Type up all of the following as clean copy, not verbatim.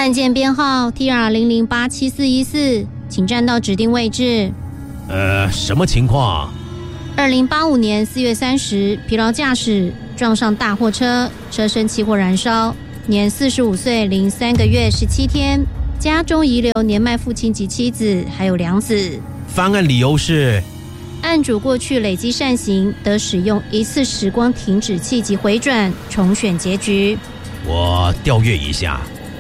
案件编号 TR00874414，请站到指定位置。 什么情况 ？2085年4月30，疲劳驾驶撞上大货车，车身起火燃烧，年45岁零3个月17天，家中遗留年迈父亲及妻子，还有2子。 翻案理由是， 案主过去累积善行，得使用一次时光停止器及回转重选结局。 我调阅一下。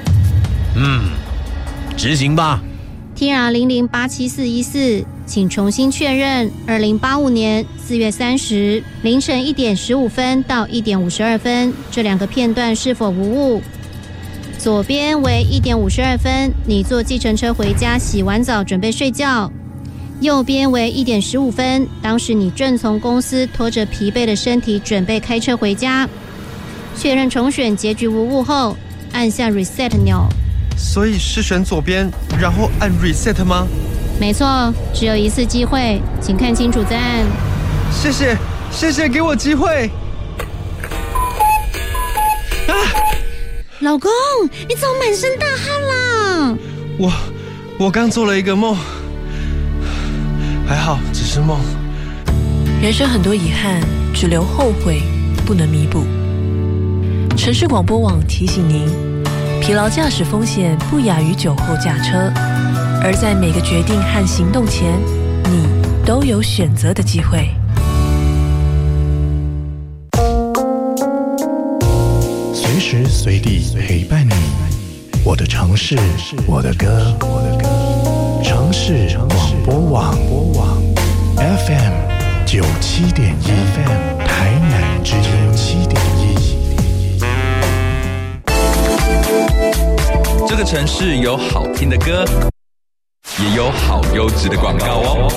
执行吧。 TR00874414，请重新确认2085年4月30凌晨1点15分到1点52分这2个片段是否无误？左边为1点52分，你坐计程车回家，洗完澡准备睡觉；右边为1点15分，当时你正从公司拖着疲惫的身体准备开车回家。确认重选结局无误后，按下 Reset 钮。 所以是选左边，然后按 Reset 吗？ 没错，只有一次机会，请看清楚再按。 谢谢给我机会。 老公，你怎么满身大汗啦？ 我刚做了一个梦，还好只是梦。 人生很多遗憾，只留后悔，不能弥补。城市广播网提醒您，疲劳驾驶风险不亚于酒后驾车，而在每个决定和行动前，你都有选择的机会。 随时随地陪伴你，我的城市，我的歌，城市广播网 FM 97.1 台南之音7.1。 这个城市有好听的歌，也有好优质的广告哦。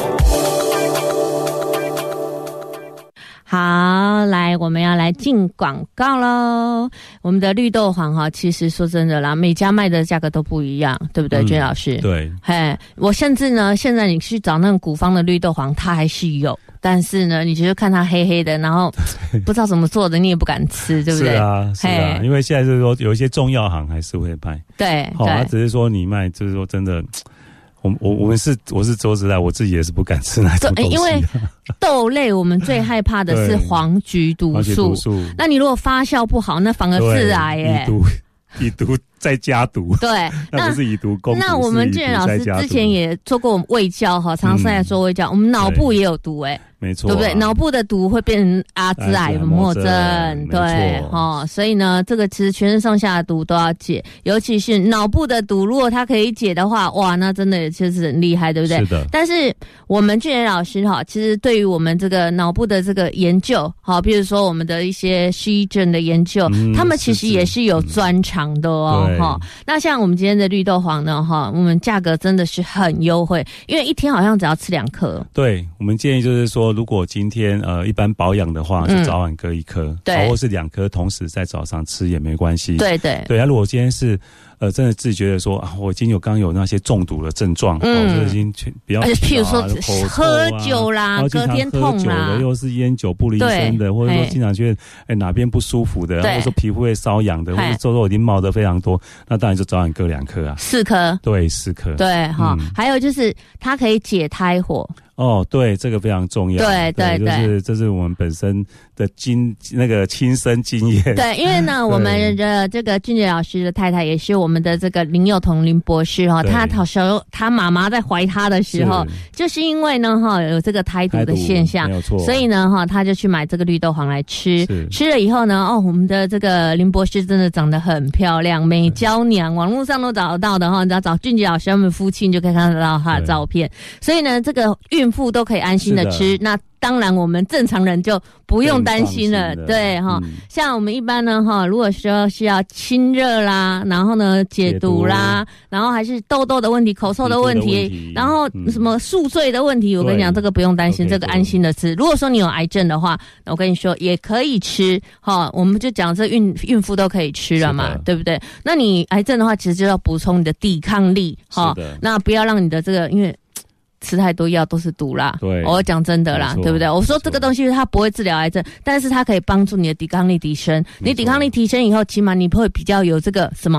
好，来，我们要来进广告咯。我们的绿豆黄其实说真的啦，每家卖的价格都不一样，对不对，娟老师？ 对。 我甚至呢，现在你去找那种古方的绿豆黄，它还是有，但是呢，你就是看它黑黑的，然后不知道怎么做的，你也不敢吃，对不对？ 是啊，因为现在就是说有一些中药行还是会卖， 对， 它只是说你卖，就是说真的。我是说实在，我自己也是不敢吃那种东西。因为豆类我们最害怕的是黄菊毒素，那你如果发酵不好，那反而致癌耶。 以毒再加毒， 对， 那不是以毒攻毒。 那我们俊老师之前也做过胃教常常在做胃教，我们脑部也有毒没错， 对不对？脑部的毒会变成阿兹海默症，对，所以呢，这个其实全身上下的毒都要解，尤其是脑部的毒，如果它可以解的话，哇，那真的就是很厉害，对不对？ 是的。 但是我们俊老师其实对于我们这个脑部的这个研究，比如说我们的一些失忆症的研究，他们其实也是有专长的哦。那像我们今天的绿豆黄呢，我们价格真的是很优惠，因为一天好像只要吃2颗。 对，我们建议就是说，如果今天一般保养的话，就早晚各1颗， 对， 或是2颗同时在早上吃也没关系。 对对对，如果今天是真的自己觉得说我已经刚有那些中毒的症状，就已经比较譬如说喝酒啦，隔天痛啦， 又是烟酒不离身的，或者说经常觉得哪边不舒服的，或者说皮肤会瘙痒的，或者痘痘已经冒得非常多，那当然就早晚各2颗啊 ，4颗， 对，4颗， 对还有就是它可以解胎火。 对，这个非常重要。 对， 就是这是我们本身的那个亲身经验。 对，因为呢，我们的这个俊杰老师的太太也是我们的这个林幼彤林博士她小时候她妈妈在怀她的时候，就是因为呢有这个胎毒的现象， 没有错， 所以呢她就去买这个绿豆黄来吃，吃了以后呢我们的这个林博士真的长得很漂亮，美娇娘，网络上都找得到的你只要找俊杰老师他们夫妻就可以看得到她的照片，所以呢这个孕妇都可以安心的吃，那当然我们正常人就不用担心了，对像我们一般呢如果说需要清热啦，然后呢解毒啦，然后还是痘痘的问题、口臭的问题，然后什么宿醉的问题，我跟你讲这个不用担心，这个安心的吃。如果说你有癌症的话，我跟你说也可以吃我们就讲这孕妇都可以吃了嘛，对不对？那你癌症的话其实就要补充你的抵抗力那不要让你的这个因为吃太多药都是毒啦，对，我讲真的啦，对不对？我说这个东西它不会治疗癌症，但是它可以帮助你的抵抗力提升。你抵抗力提升以后，起码你会比较有这个什么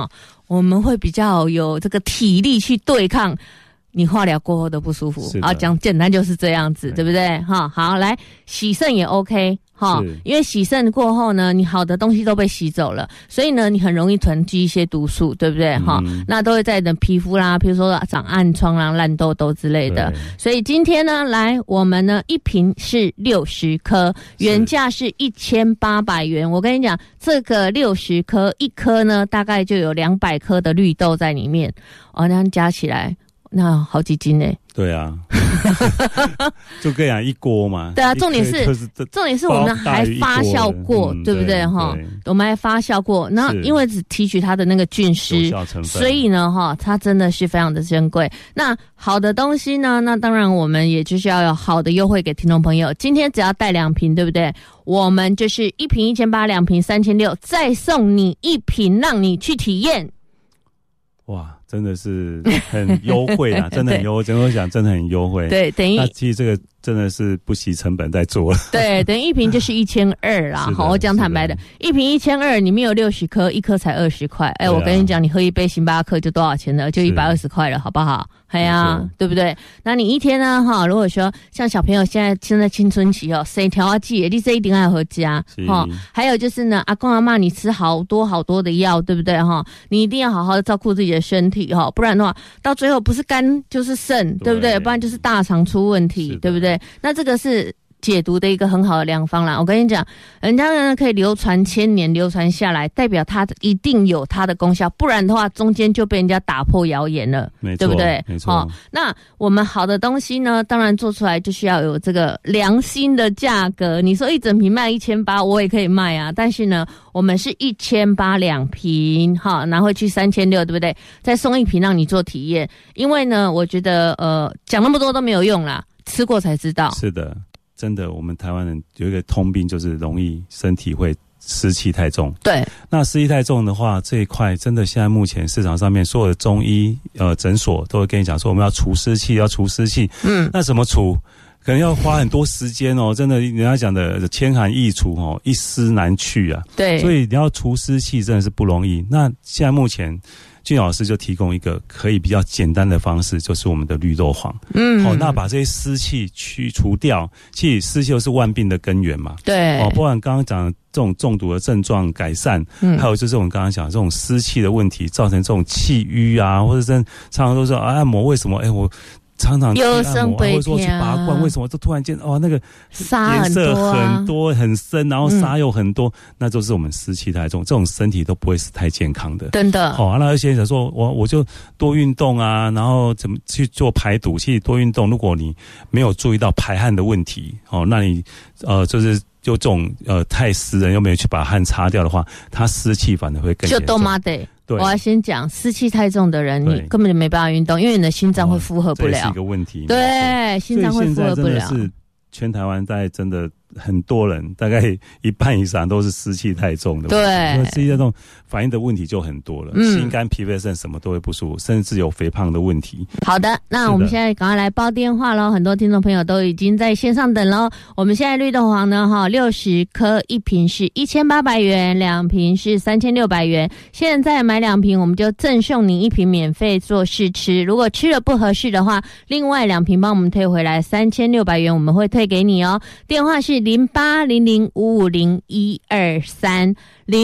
我们会比较有这个体力去对抗你化疗过后的不舒服啊，讲简单就是这样子，对不对？哈，好，来洗肾也 OK 哈，因为洗肾过后呢，你好的东西都被洗走了，所以呢，你很容易囤积一些毒素，对不对？哈，那都会在你的皮肤啦，比如说长暗疮啦、烂痘痘之类的。所以今天呢，来我们呢一瓶是60颗，原价是1800元。我跟你讲，这个60颗一颗呢，大概就有200颗的绿豆在里面哦，那加起来。那好几斤呢？ 对啊，就跟讲一锅嘛。 对啊，重点是我们还发酵过，对不对哈？我们还发酵过，那因为只提取它的那个菌丝，所以呢哈，它真的是非常的珍贵。那好的东西呢，那当然我们也就是要有好的优惠给听众朋友。今天只要带2瓶，对不对？我们就是1瓶1800，2瓶3600，再送你1瓶，让你去体验。 哇！真的是很优惠啊，真的很优惠。整个讲真的很优惠。对，等于那其实这个真的是不惜成本在做了。对，等于一瓶就是1200啦。好，我讲坦白的，一瓶1200，里面有60颗，一颗才20块。哎，我跟你讲，你喝一杯星巴克就多少钱了？就120块了，好不好？哎呀，对不对？那你一天呢？哈，如果说像小朋友现在青春期哦，谁调啊剂，你这一定要回家哈。还有就是呢，阿公阿嬷，你吃好多的药，对不对哈？你一定要好好的照顾自己的身体哈，不然的话，到最后不是肝就是肾，对不对？不然就是大肠出问题，对不对？那这个是解毒的一个很好的良方啦。我跟你讲，人家呢可以流传1000年，流传下来，代表它一定有它的功效，不然的话中间就被人家打破谣言了，对不对？没错。那我们好的东西呢，当然做出来就需要有这个良心的价格。你说一整瓶卖1800，我也可以卖啊，但是呢，我们是1800，2瓶哈，拿回去3600，对不对？再送1瓶让你做体验。因为呢，我觉得讲那么多都没有用啦，吃过才知道。是的。真的，我们台湾人有一个通病，就是容易身体会湿气太重。对，那湿气太重的话，这一块真的现在目前市场上面所有的中医诊所都会跟你讲说，我们要除湿气，要除湿气。那怎么除？可能要花很多时间哦。真的，人家讲的千寒易除哦，一湿难去啊。对，所以你要除湿气真的是不容易。那现在目前俊老师就提供一个可以比较简单的方式，就是我们的绿豆黄。那把这些湿气去除掉，其实湿气又是万病的根源嘛。对，包含刚刚讲的这种中毒的症状改善，还有就是我们刚刚讲这种湿气的问题，造成这种气郁啊，或者常常都说按摩为什么？我常常去按摩，或者说去拔罐，为什么就突然间那个颜色很多很深，然后沙又很多，那就是我们湿气太重，这种身体都不会是太健康的。真的。那而且想说我就多运动啊，然后怎么去做排毒？其实多运动，如果你没有注意到排汗的问题，那你就是就这种太湿人又没有去把汗擦掉的话，它湿气反而会更严重。就都妈的。我要先讲，湿气太重的人，你根本就没办法运动，因为你的心脏会负荷不了。这是一个问题。对，心脏会负荷不了。所以现在真的是全台湾在真的很多人，大概1半以上都是湿气太重的。对，湿气太重反映的问题就很多了，心肝脾肺肾什么都会不舒服，甚至有肥胖的问题。好的，那我们现在赶快来报电话咯，很多听众朋友都已经在线上等咯。我们现在绿豆黄呢60颗一瓶是1800元，2瓶是3600元。现在买2瓶我们就赠送你1瓶免费做试吃，如果吃了不合适的话，另外2瓶帮我们退回来3600元，我们会退给你哦。电话是0800550123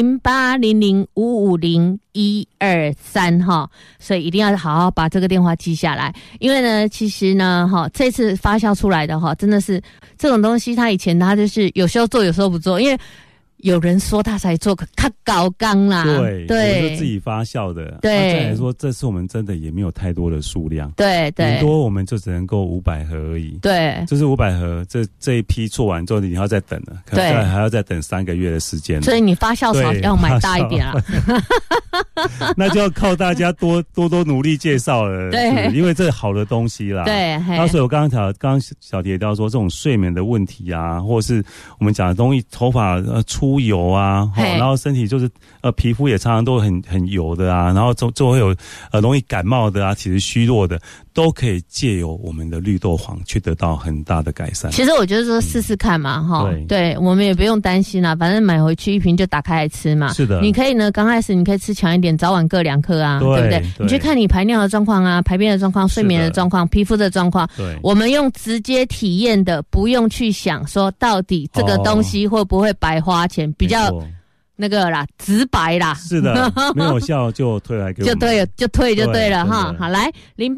0800550123哈，所以一定要好好把这个电话记下来。因为呢，其实呢，这次发酵出来的真的是这种东西，它以前它就是有时候做，有时候不做，因为有人说他才做个较高纲啦，对，我就自己发酵的。对，再来说，这次我们真的也没有太多的数量，对，顶多我们就只能够500盒而已。对，就是500盒，这一批做完之后，你要再等了，可能还要再等3个月的时间。所以你发酵槽要买大一点啊，那就要靠大家多努力介绍了。对，因为这好的东西啦。对，然后所以我刚刚小蝶到说这种睡眠的问题啊，或者是我们讲的东西，头发出油啊，然后身体就是皮肤也常常都很油的啊，然后就会有容易感冒的啊，体质虚弱的， 都可以借由我们的绿豆黄去得到很大的改善。 其实我觉得说试试看嘛，对，我们也不用担心啦，反正买回去一瓶就打开来吃嘛。 是的， 你可以呢，刚开始你可以吃强一点，早晚各2颗啊，对不对？你去看你排尿的状况啊，排便的状况，睡眠的状况，皮肤的状况。 对， 我们用直接体验的，不用去想说到底这个东西会不会白花钱，比较。那个啦，直白啦， 是的，没有效就退来给我们， 就退就对了哈。好，来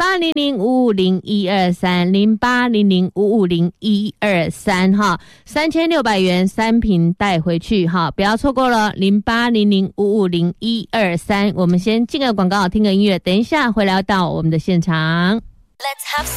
0800550123，0800550123哈，3600元3瓶带回去哈，不要错过了0800550123。我们先进个广告，听个音乐，等一下回来到我们的现场。Let's have